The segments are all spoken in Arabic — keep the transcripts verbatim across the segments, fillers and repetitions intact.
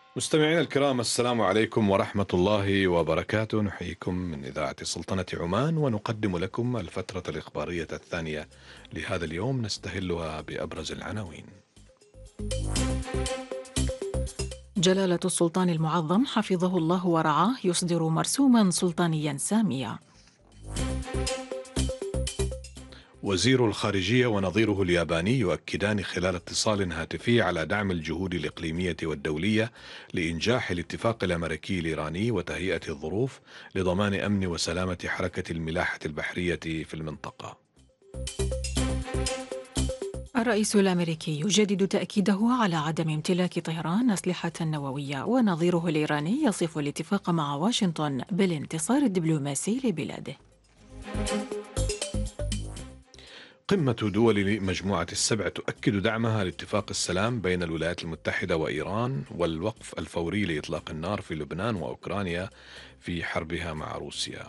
مستمعينا الكرام، السلام عليكم ورحمة الله وبركاته. نحييكم من إذاعة سلطنة عمان ونقدم لكم الفترة الإخبارية الثانية لهذا اليوم، نستهلها بأبرز العناوين. جلالة السلطان المعظم حفظه الله ورعاه يصدر مرسوما سلطانيا ساميا. وزير الخارجية ونظيره الياباني يؤكدان خلال اتصال هاتفي على دعم الجهود الإقليمية والدولية لإنجاح الاتفاق الأمريكي الإيراني وتهيئة الظروف لضمان أمن وسلامة حركة الملاحة البحرية في المنطقة. الرئيس الأمريكي يجدد تأكيده على عدم امتلاك طهران أسلحة نووية، ونظيره الإيراني يصف الاتفاق مع واشنطن بالانتصار الدبلوماسي لبلاده. قمة دول مجموعة السبع تؤكد دعمها لاتفاق السلام بين الولايات المتحدة وإيران والوقف الفوري لإطلاق النار في لبنان وأوكرانيا في حربها مع روسيا.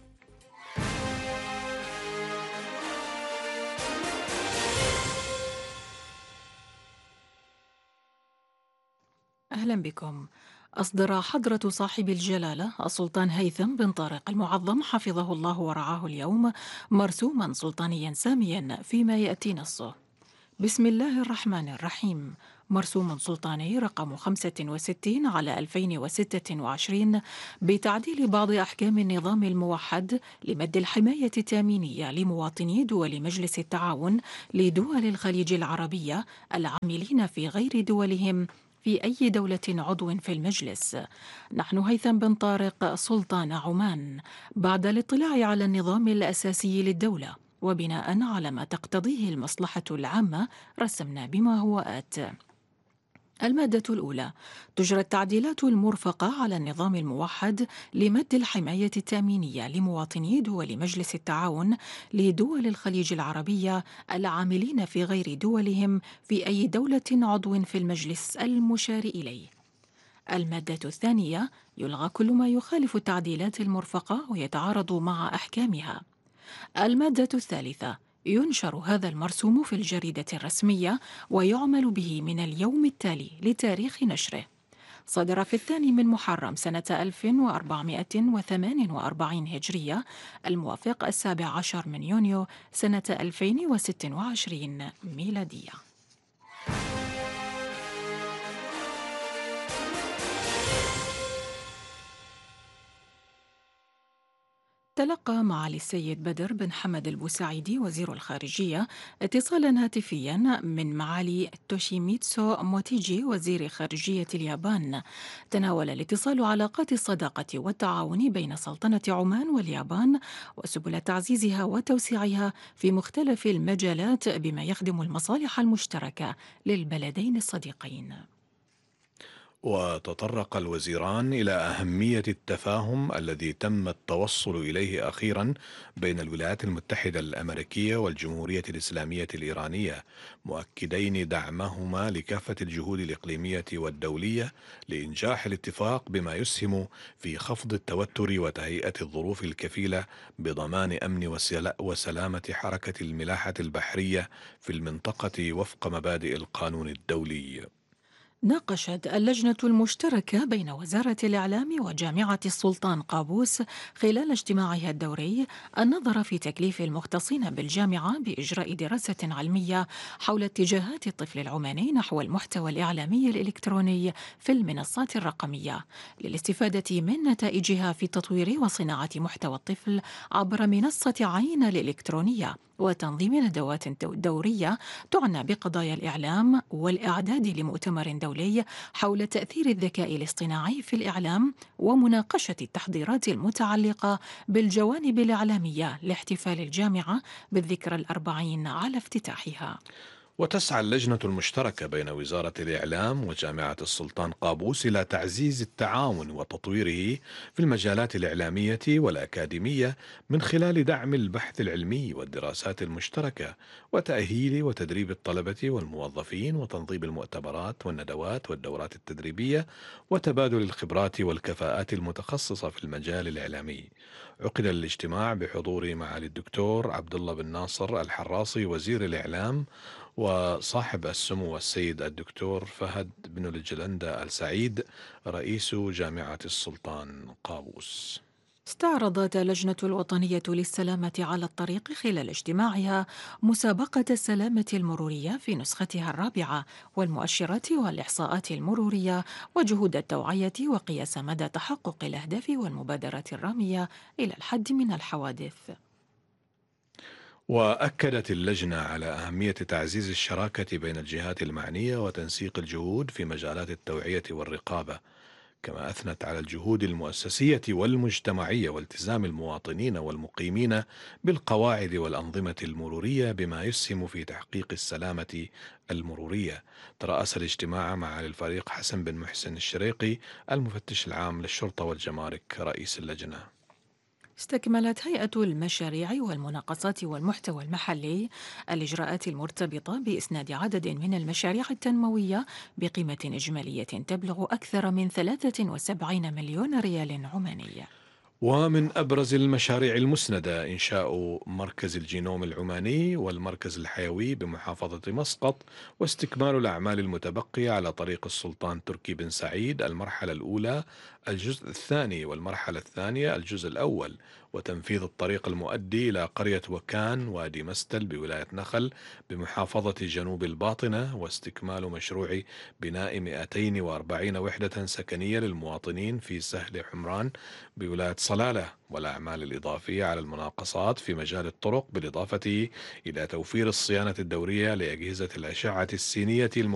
أهلا بكم. أصدر حضرة صاحب الجلالة السلطان هيثم بن طارق المعظم حفظه الله ورعاه اليوم مرسوما سلطانيا ساميا فيما يأتي نصه. بسم الله الرحمن الرحيم. مرسوم سلطاني رقم خمسة وستين على ألفين وستة وعشرين بتعديل بعض أحكام النظام الموحد لمد الحماية التأمينية لمواطني دول مجلس التعاون لدول الخليج العربية العاملين في غير دولهم في أي دولة عضو في المجلس. نحن هيثم بن طارق سلطان عمان، بعد الاطلاع على النظام الأساسي للدولة وبناء على ما تقتضيه المصلحة العامة، رسمنا بما هو آت. المادة الأولى: تجرى التعديلات المرفقة على النظام الموحد لمد الحماية التأمينية لمواطني دول مجلس التعاون لدول الخليج العربية العاملين في غير دولهم في أي دولة عضو في المجلس المشار إليه. المادة الثانية: يلغى كل ما يخالف التعديلات المرفقة ويتعارض مع أحكامها. المادة الثالثة: ينشر هذا المرسوم في الجريدة الرسمية ويعمل به من اليوم التالي لتاريخ نشره. صدر في الثاني من محرم سنة ألف وأربعمائة وثمانية وأربعين هجرية، الموافق السابع عشر من يونيو سنة ألفين وستة وعشرين ميلادية. تلقى معالي السيد بدر بن حمد البوسعيدي وزير الخارجية اتصالا هاتفيا من معالي توشيميتسو موتيجي وزير خارجية اليابان. تناول الاتصال علاقات الصداقة والتعاون بين سلطنة عمان واليابان وسبل تعزيزها وتوسيعها في مختلف المجالات بما يخدم المصالح المشتركة للبلدين الصديقين. وتطرق الوزيران إلى أهمية التفاهم الذي تم التوصل إليه أخيرا بين الولايات المتحدة الأمريكية والجمهورية الإسلامية الإيرانية، مؤكدين دعمهما لكافة الجهود الإقليمية والدولية لإنجاح الاتفاق بما يسهم في خفض التوتر وتهيئة الظروف الكفيلة بضمان أمن وسلا- وسلامة حركة الملاحة البحرية في المنطقة وفق مبادئ القانون الدولي. ناقشت اللجنة المشتركة بين وزارة الإعلام وجامعة السلطان قابوس خلال اجتماعها الدوري النظر في تكليف المختصين بالجامعة بإجراء دراسة علمية حول اتجاهات الطفل العماني نحو المحتوى الإعلامي الإلكتروني في المنصات الرقمية، للاستفادة من نتائجها في تطوير وصناعة محتوى الطفل عبر منصة عين الإلكترونية، وتنظيم ندوات دورية تعنى بقضايا الإعلام والإعداد لمؤتمر دولي حول تأثير الذكاء الاصطناعي في الإعلام، ومناقشة التحضيرات المتعلقة بالجوانب الإعلامية لاحتفال الجامعة بالذكرى الأربعين على افتتاحها. وتسعى اللجنة المشتركة بين وزارة الإعلام وجامعة السلطان قابوس إلى تعزيز التعاون وتطويره في المجالات الإعلامية والأكاديمية من خلال دعم البحث العلمي والدراسات المشتركة وتأهيل وتدريب الطلبة والموظفين وتنظيم المؤتمرات والندوات والدورات التدريبية وتبادل الخبرات والكفاءات المتخصصة في المجال الإعلامي. عقد الاجتماع بحضور معالي الدكتور عبد الله بن ناصر الحراصي وزير الإعلام وصاحب السمو السيد الدكتور فهد بن الجلندة السعيد رئيس جامعة السلطان قابوس. استعرضت اللجنة الوطنية للسلامة على الطريق خلال اجتماعها مسابقة السلامة المرورية في نسختها الرابعة، والمؤشرات والإحصاءات المرورية، وجهود التوعية وقياس مدى تحقق الأهداف والمبادرات الرامية إلى الحد من الحوادث. وأكدت اللجنة على أهمية تعزيز الشراكة بين الجهات المعنية وتنسيق الجهود في مجالات التوعية والرقابة، كما أثنت على الجهود المؤسسية والمجتمعية والتزام المواطنين والمقيمين بالقواعد والأنظمة المرورية بما يسهم في تحقيق السلامة المرورية. ترأس الاجتماع معالي الفريق حسن بن محسن الشريقي المفتش العام للشرطة والجمارك رئيس اللجنة. استكملت هيئة المشاريع والمناقصات والمحتوى المحلي الإجراءات المرتبطة بإسناد عدد من المشاريع التنموية بقيمة إجمالية تبلغ أكثر من ثلاثة وسبعين مليون ريال عماني. ومن أبرز المشاريع المسندة إنشاء مركز الجينوم العماني والمركز الحيوي بمحافظة مسقط، واستكمال الأعمال المتبقية على طريق السلطان تركي بن سعيد المرحلة الأولى الجزء الثاني، والمرحلة الثانية الجزء الأول، وتنفيذ الطريق المؤدي إلى قرية وكان وادي مستل بولاية نخل بمحافظة جنوب الباطنة، واستكمال مشروع بناء مئتين وأربعين وحدة سكنية للمواطنين في سهل حمران بولاية صلالة، والأعمال الإضافية على المناقصات في مجال الطرق، بالإضافة إلى توفير الصيانة الدورية لأجهزة الأشعة السينية